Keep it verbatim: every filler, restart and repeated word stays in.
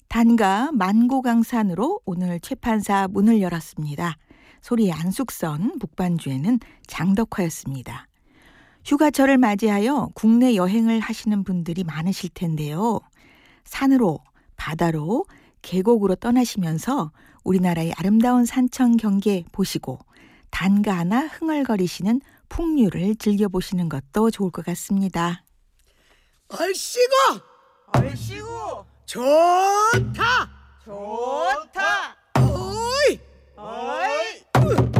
단가 만고강산으로 오늘 채판사 문을 열었습니다. 소리 안숙선 북반주에는 장덕화였습니다. 휴가철을 맞이하여 국내 여행을 하시는 분들이 많으실 텐데요. 산으로, 바다로, 계곡으로 떠나시면서 우리나라의 아름다운 산청 경계 보시고 단가나 흥얼거리시는 풍류를 즐겨보시는 것도 좋을 것 같습니다. 얼씨구 얼씨구 좋다 좋다 어이 어이